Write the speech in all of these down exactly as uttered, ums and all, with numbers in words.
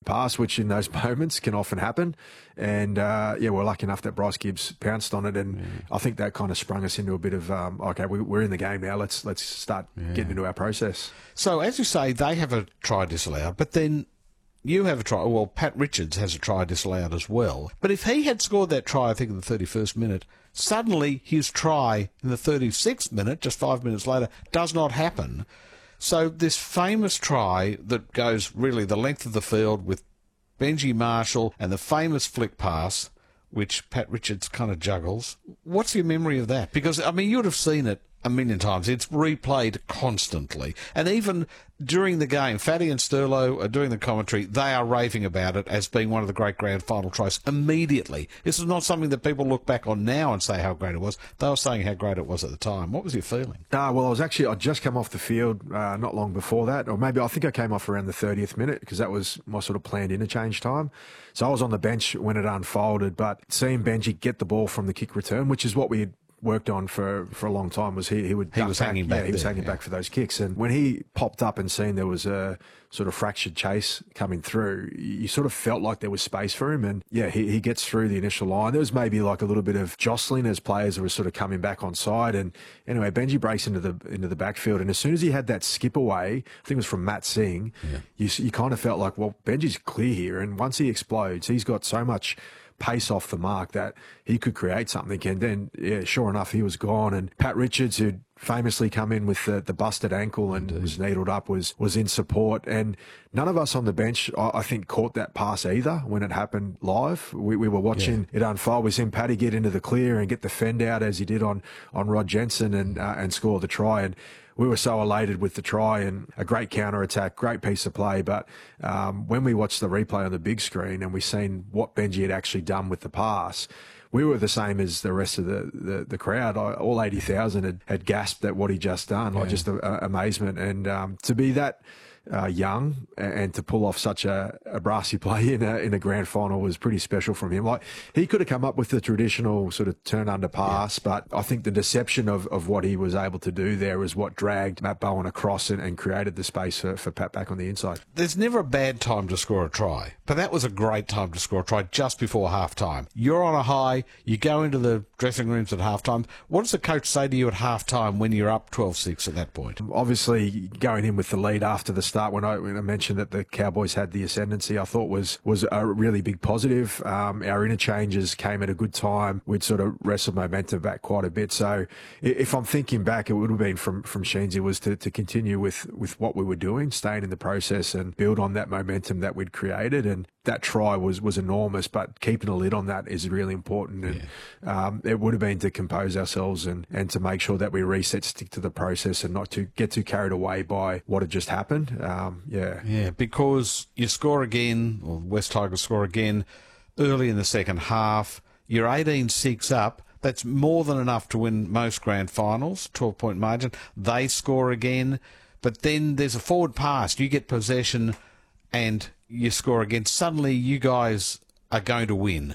pass, which in those moments can often happen. And, uh, yeah, we're lucky enough that Bryce Gibbs pounced on it. And yeah. I think that kind of sprung us into a bit of, um, okay, we, we're in the game now. Let's let's start yeah. getting into our process. So, as you say, they have a try disallowed, but then you have a try. Well, Pat Richards has a try disallowed as well. But if he had scored that try, I think, in the thirty-first minute, suddenly his try in the thirty-sixth minute, just five minutes later, does not happen. So this famous try that goes really the length of the field with Benji Marshall and the famous flick pass, which Pat Richards kind of juggles. What's your memory of that? Because, I mean, you would have seen it a million times. It's replayed constantly. And even during the game, Fatty and Sterlo are doing the commentary. They are raving about it as being one of the great grand final tries immediately. This is not something that people look back on now and say how great it was. They were saying how great it was at the time. What was your feeling? Uh, well, I was actually, I'd just come off the field uh, not long before that, or maybe I think I came off around the thirtieth minute because that was my sort of planned interchange time. So I was on the bench when it unfolded, but seeing Benji get the ball from the kick return, which is what we had worked on for, for a long time, was he, he would he was back. hanging back. Yeah, he was there, hanging yeah. back for those kicks. And when he popped up and seen there was a sort of fractured chase coming through, you sort of felt like there was space for him. And yeah, he, he gets through the initial line. There was maybe like a little bit of jostling as players were sort of coming back on side. And anyway, Benji breaks into the into the backfield. And as soon as he had that skip away, I think it was from Matt Singh, yeah. you, you kind of felt like, well, Benji's clear here. And once he explodes, he's got so much pace off the mark that he could create something. And then, yeah, sure enough, he was gone. And Pat Richards, who'd famously come in with the, the busted ankle and Indeed. was needled up, was was in support. And none of us on the bench, I, I think, caught that pass either when it happened live. We, we were watching yeah. it unfold. We seen Paddy get into the clear and get the fend out as he did on, on Rod Jensen and, uh, and score the try. And we were so elated with the try and a great counter-attack, great piece of play. But um, when we watched the replay on the big screen and we seen what Benji had actually done with the pass, we were the same as the rest of the, the, the crowd. All eighty thousand had, had gasped at what he'd just done, yeah. like just a, a, amazement. And um, to be that uh, young and to pull off such a, a brassy play in a, in a grand final was pretty special from him. Like, he could have come up with the traditional sort of turn under pass, yeah. but I think the deception of, of what he was able to do there was what dragged Matt Bowen across and, and created the space for, for Pat back on the inside. There's never a bad time to score a try, but that was a great time to score a try just before half-time. You're on a high, you go into the dressing rooms at half-time. What does the coach say to you at half-time when you're up twelve six at that point? Obviously, going in with the lead after the start, when I, when I mentioned that the Cowboys had the ascendancy, I thought was was a really big positive. Um, our interchanges came at a good time. We'd sort of wrestled momentum back quite a bit. So if I'm thinking back, it would have been from, from Sheensy was to, to continue with, with what we were doing, staying in the process and build on that momentum that we'd created. And that try was, was enormous, but keeping a lid on that is really important. And yeah. um, it would have been to compose ourselves and, and to make sure that we reset, stick to the process and not to get too carried away by what had just happened. Um, yeah. Yeah, because you score again, or West Tigers score again early in the second half. You're eighteen six up. That's more than enough to win most grand finals, twelve-point margin. They score again, but then there's a forward pass. You get possession and you score again. Suddenly you guys are going to win.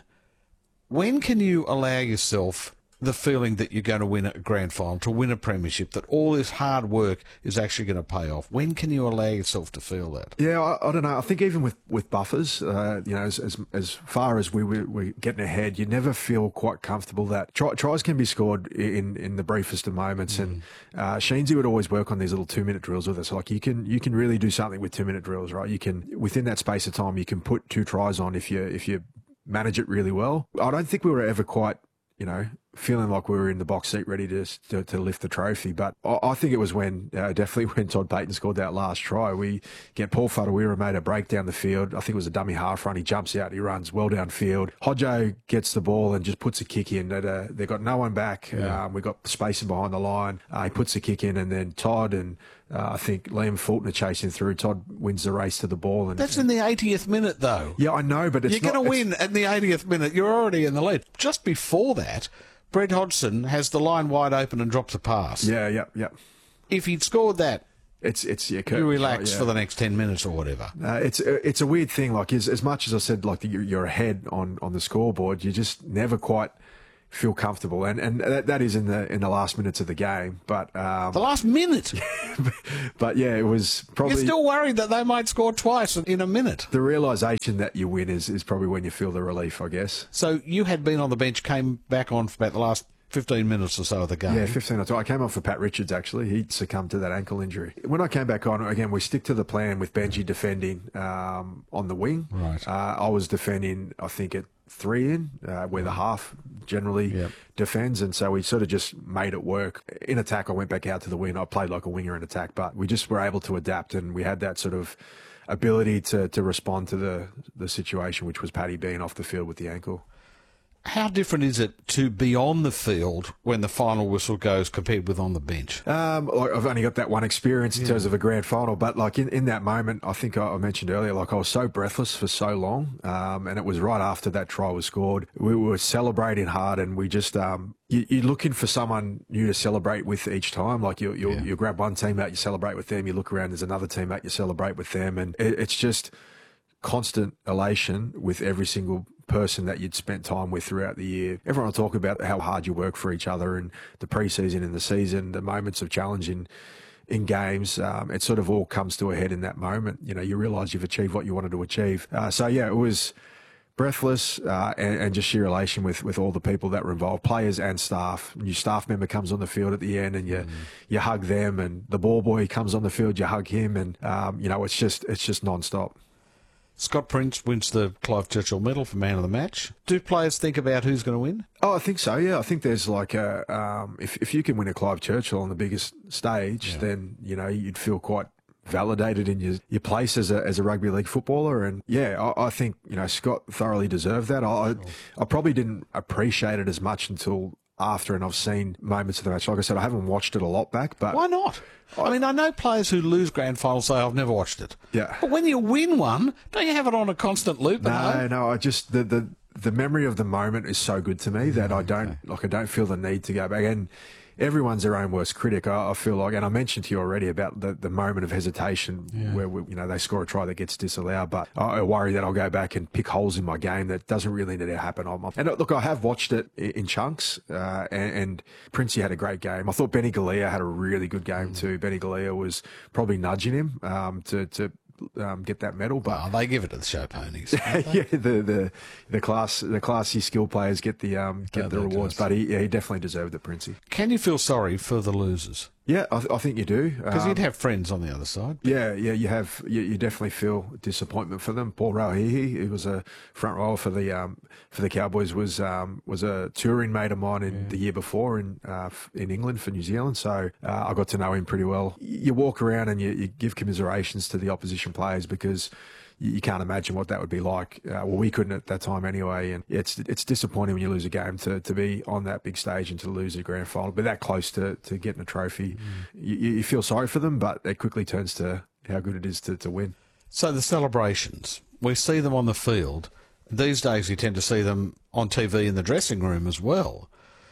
When can you allow yourself the feeling that you're going to win a grand final, to win a premiership, that all this hard work is actually going to pay off? When can you allow yourself to feel that? Yeah, I, I don't know. I think even with, with buffers, uh, you know, as, as as far as we were we getting ahead, you never feel quite comfortable that try, tries can be scored in, in the briefest of moments. Mm. And uh, Sheensy would always work on these little two-minute drills with us. Like, you can you can really do something with two-minute drills, right? You can, within that space of time, you can put two tries on if you if you manage it really well. I don't think we were ever quite, you know, feeling like we were in the box seat ready to to, to lift the trophy. But I, I think it was when, uh, definitely when Todd Payton scored that last try. We get Paul Whatuira made a break down the field. I think it was a dummy half run. He jumps out, he runs well downfield. Hodjo gets the ball and just puts a kick in. That, uh, they got no one back. Yeah. Um, we got spacing behind the line. Uh, he puts a kick in, and then Todd and uh, I think Liam Fulton are chasing through. Todd wins the race to the ball. And that's in the eightieth minute, though. Yeah, I know, but it's you're going to not, win in the eightieth minute. You're already in the lead. Just before that, Brett Hodgson has the line wide open and drops a pass. Yeah, yeah, yeah. If he'd scored that, it's it's yeah, you relax yeah. for the next ten minutes or whatever. Uh, it's it's a weird thing. Like, as, as much as I said, like, you're, you're ahead on, on the scoreboard, you just never quite feel comfortable, and and that, that is in the in the last minutes of the game. But um, The last minute. but yeah, it was probably You're still worried that they might score twice in a minute. the realisation that you win is is probably when you feel the relief, I guess. So you had been on the bench, came back on for about the last fifteen minutes or so of the game. Yeah, fifteen or two. I came on for Pat Richards, actually. He succumbed to that ankle injury. When I came back on, again, we stick to the plan with Benji defending um, on the wing. Right. Uh, I was defending, I think, at three in, uh, where the half generally Yep. defends. And so we sort of just made it work. In attack, I went back out to the wing. I played like a winger in attack, but we just were able to adapt, and we had that sort of ability to, to respond to the, the situation, which was Paddy being off the field with the ankle. How different is it to be on the field when the final whistle goes compared with on the bench? Um, like I've only got that one experience in terms of a grand final, but like in, in that moment, I think I, I mentioned earlier, like I was so breathless for so long, um, and it was right after that try was scored. We were celebrating hard, and we just um, you, you're looking for someone new to celebrate with each time. Like you, you, Yeah. you grab one teammate, you celebrate with them. You look around, there's another teammate, you celebrate with them, and it, it's just constant elation with every single person that you'd spent time with throughout the year. Everyone will talk about how hard you work for each other, and the preseason and the season, the moments of challenge in, in games. Um, it sort of all comes to a head in that moment. You know, you realise you've achieved what you wanted to achieve. Uh, so yeah, it was breathless uh, and, and just sheer elation with, with all the people that were involved, players and staff. New staff member comes on the field at the end, and you mm. you hug them, and the ball boy comes on the field, you hug him, and um, you know, it's just it's just non-stop. Scott Prince wins the Clive Churchill Medal for Man of the Match. Do players think about who's going to win? Oh, I think so, yeah. I think there's like a, um, if, if you can win a Clive Churchill on the biggest stage, yeah. then, you know, you'd feel quite validated in your, your place as a as a rugby league footballer. And yeah, I, I think, you know, Scott thoroughly deserved that. I, sure. I probably didn't appreciate it as much until after, and I've seen moments of the match. Like I said, I haven't watched it a lot back, but why not? I, I mean, I know players who lose grand finals say, I've never watched it. Yeah. But when you win one, don't you have it on a constant loop? No, no, I just, the, the, the memory of the moment is so good to me that yeah, I don't, okay. like, I don't feel the need to go back. And everyone's their own worst critic, I, I feel like. And I mentioned to you already about the, the moment of hesitation yeah. where, we, you know, they score a try that gets disallowed. But I, I worry that I'll go back and pick holes in my game that doesn't really need to happen. I'm, and look, I have watched it in chunks, uh, and, and Princey had a great game. I thought Benny Galea had a really good game mm. too. Benny Galea was probably nudging him um, to, to Um, get that medal, but oh, they give it to the show ponies. yeah, the, the the class the classy skill players get the um get oh, the rewards, class. But he yeah, he definitely deserved it, Princey. Can you feel sorry for the losers? Yeah, I, th- I think you do, because um, you'd have friends on the other side. Yeah, yeah, you have. You, you definitely feel disappointment for them. Paul Rauhihi, who was a front rower for the um for the Cowboys, was um was a touring mate of mine in yeah. the year before in uh, in England for New Zealand. So uh, I got to know him pretty well. You walk around and you, you give commiserations to the opposition players, because you can't imagine what that would be like. Uh, well, we couldn't at that time anyway. And it's it's disappointing when you lose a game to, to be on that big stage and to lose a grand final, but that close to, to getting a trophy. Mm. You, you feel sorry for them, but it quickly turns to how good it is to, to win. So the celebrations, we see them on the field. These days you tend to see them on T V in the dressing room as well.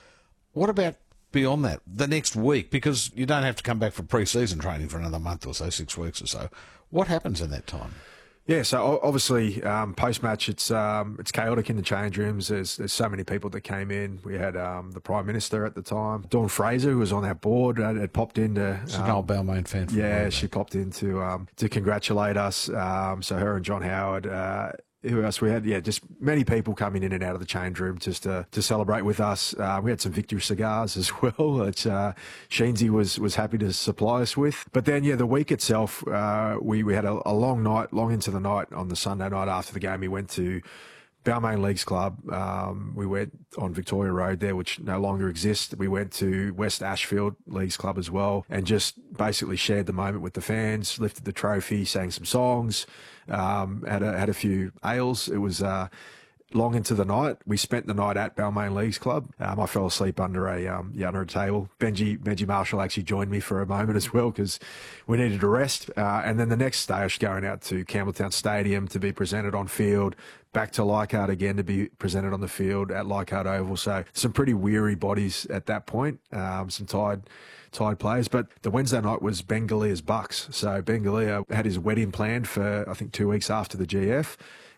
What about beyond that, the next week? Because you don't have to come back for pre-season training for another month or so, six weeks or so. What happens in that time? Yeah, so obviously um, post-match it's um, it's chaotic in the change rooms. There's there's so many people that came in. We had um, the Prime Minister at the time, Dawn Fraser, who was on our board, had, had popped in to... She's an old Balmain fan. Yeah, she popped in to, um, to congratulate us. Um, so her and John Howard... Uh, Who else we had? Yeah, just many people coming in and out of the change room just to, to celebrate with us. Uh, we had some victory cigars as well, which uh, Sheensy was was happy to supply us with. But then, yeah, the week itself, uh, we, we had a, a long night, long into the night on the Sunday night after the game. We went to Balmain Leagues Club. Um, we went on Victoria Road there, which no longer exists. We went to West Ashfield Leagues Club as well, and just basically shared the moment with the fans, lifted the trophy, sang some songs, um, had a, had a few ales. It was, uh, long into the night. We spent the night at Balmain Leagues Club. Um, I fell asleep under a um, yeah, under a table. Benji Benji Marshall actually joined me for a moment as well, because we needed a rest. Uh, and then the next day I was going out to Campbelltown Stadium to be presented on field, back to Leichhardt again to be presented on the field at Leichhardt Oval. So some pretty weary bodies at that point, um, some tired tired players. But the Wednesday night was Ben Galea's Bucks. So Ben Galea had his wedding planned for, I think, two weeks after the G F.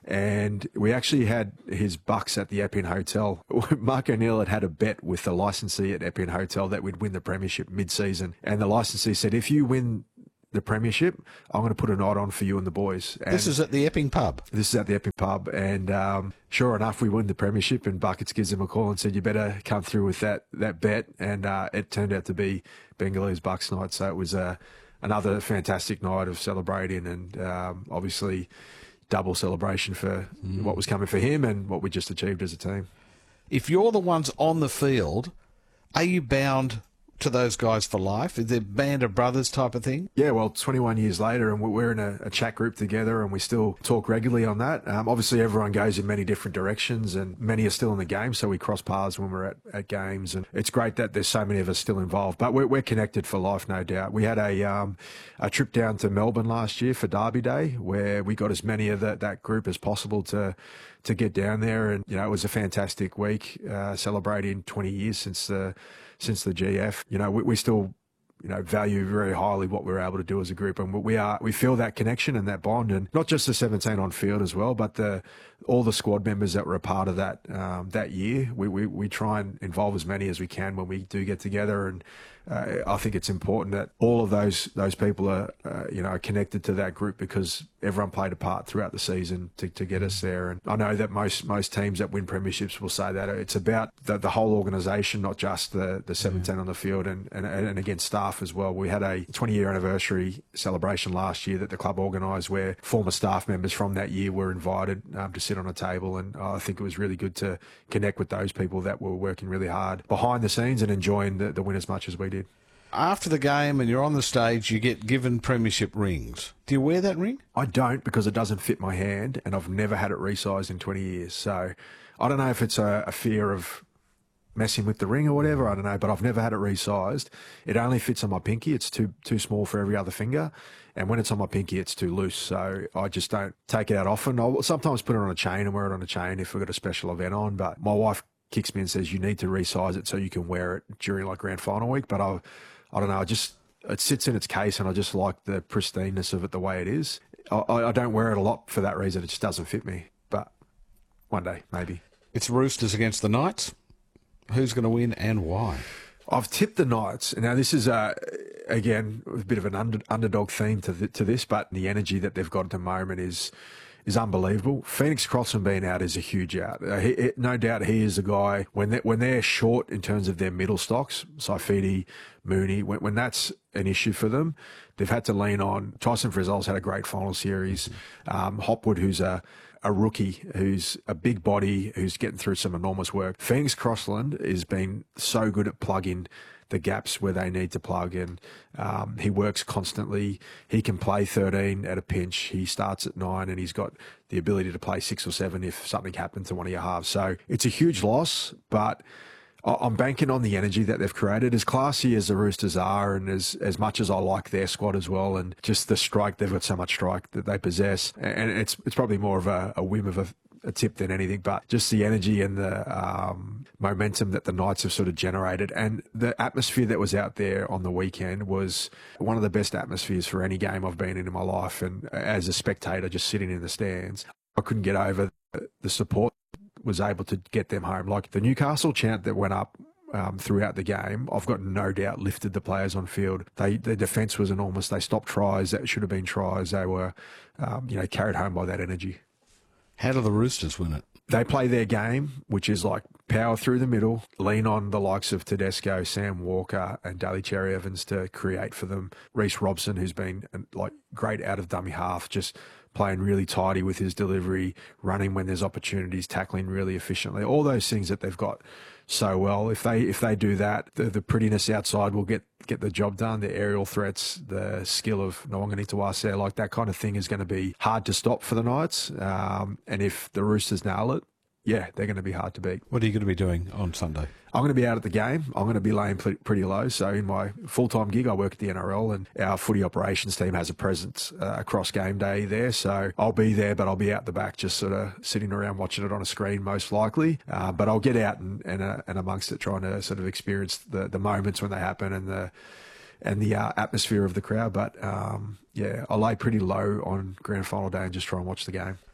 and we actually had his bucks at the Epping Hotel. Mark O'Neill had had a bet with the licensee at Epping Hotel that we'd win the premiership mid-season, and the licensee said, if you win the premiership, I'm going to put a night on for you and the boys. And this is at the Epping pub? This is at the Epping pub, and um, sure enough, we win the premiership, and Buckets gives him a call and said, you better come through with that that bet, and uh, it turned out to be Bengalese Bucks night, so it was uh, another fantastic night of celebrating, and um, obviously double celebration for mm. what was coming for him and what we just achieved as a team. If you're the ones on the field, are you bound to those guys for life? Is it band of brothers type of thing? Yeah, well, twenty-one years later, and we're in a, a chat group together, and we still talk regularly on that. Um, obviously, everyone goes in many different directions, and many are still in the game, so we cross paths when we're at, at games, and it's great that there's so many of us still involved. But we're, we're connected for life, no doubt. We had a um, a trip down to Melbourne last year for Derby Day, where we got as many of the, that group as possible to to get down there, and you know, it was a fantastic week, uh, celebrating twenty years since the since the G F. You know, we, we still, you know, value very highly what we're able to do as a group, and we are we feel that connection and that bond, and not just the seventeen on field as well, but the all the squad members that were a part of that um, that year. We, we we try and involve as many as we can when we do get together, and uh, I think it's important that all of those those people are uh, you know connected to that group, because everyone played a part throughout the season to, to get us there. And I know that most most teams that win premierships will say that it's about the, the whole organisation, not just the the seventeen on the field, and, and and again staff as well. We had a twenty year anniversary celebration last year that the club organised, where former staff members from that year were invited um, to sit on a table, and I think it was really good to connect with those people that were working really hard behind the scenes and enjoying the, the win as much as we did. After the game and you're on the stage, you get given premiership rings. Do you wear that ring? I don't, because it doesn't fit my hand, and I've never had it resized in twenty years. So I don't know if it's a, a fear of messing with the ring or whatever, I don't know, but I've never had it resized. It only fits on my pinky. It's too too small for every other finger, and when it's on my pinky, it's too loose, so I just don't take it out often. I'll sometimes put it on a chain and wear it on a chain if we've got a special event on, but my wife kicks me and says, you need to resize it so you can wear it during like grand final week. But I I don't know, I just it sits in its case, and I just like the pristineness of it the way it is. I, I don't wear it a lot for that reason. It just doesn't fit me, but one day, maybe. It's Roosters against the Knights. Who's going to win and why? I've tipped the Knights. Now, this is, uh, again, a bit of an under, underdog theme to, the, to this, but the energy that they've got at the moment is is unbelievable. Phoenix Crossman being out is a huge out. Uh, he, he, no doubt he is a guy, when they're, when they're short in terms of their middle stocks, Saifiti, Mooney, when, when that's an issue for them, they've had to lean on. Tyson Frizzell's had a great final series. Um, Hopwood, who's a a rookie, who's a big body, who's getting through some enormous work. Phoenix Crossland has been so good at plugging the gaps where they need to plug in. Um, he works constantly. He can play thirteen at a pinch. He starts at nine, and he's got the ability to play six or seven if something happened to one of your halves. So it's a huge loss, but I'm banking on the energy that they've created. As classy as the Roosters are, and as as much as I like their squad as well, and just the strike, they've got so much strike that they possess, and it's it's probably more of a, a whim of a, a tip than anything, but just the energy and the um, momentum that the Knights have sort of generated, and the atmosphere that was out there on the weekend was one of the best atmospheres for any game I've been in in my life. And as a spectator, just sitting in the stands, I couldn't get over the support was able to get them home. Like the Newcastle chant that went up um, throughout the game, I've got no doubt lifted the players on field. They, their defence was enormous. They stopped tries that should have been tries. They were, um, you know, carried home by that energy. How do the Roosters win it? They play their game, which is like power through the middle, lean on the likes of Tedesco, Sam Walker, and Daly Cherry Evans to create for them. Reece Robson, who's been like great out of dummy half, just playing really tidy with his delivery, running when there's opportunities, tackling really efficiently. All those things that they've got so well. If they if they do that, the, the prettiness outside will get get the job done. The aerial threats, the skill of Nwangani-Tuwase, like that kind of thing is going to be hard to stop for the Knights. Um, and if the Roosters nail it, yeah, they're going to be hard to beat. What are you going to be doing on Sunday? I'm going to be out at the game. I'm going to be laying pretty low. So in my full-time gig, I work at the N R L, and our footy operations team has a presence uh, across game day there. So I'll be there, but I'll be out the back just sort of sitting around watching it on a screen most likely. Uh, but I'll get out and, and, uh, and amongst it trying to sort of experience the, the moments when they happen and the and the uh, atmosphere of the crowd. But um, yeah, I lay pretty low on grand final day and just try and watch the game.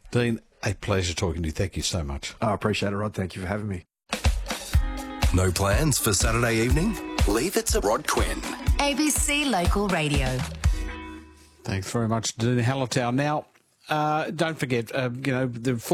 Dean, a pleasure talking to you. Thank you so much. I appreciate it, Rod. Thank you for having me. No plans for Saturday evening? Leave it to Rod Quinn. A B C Local Radio. Thanks very much, Dean Hallertau. Now, uh, don't forget, uh, you know, the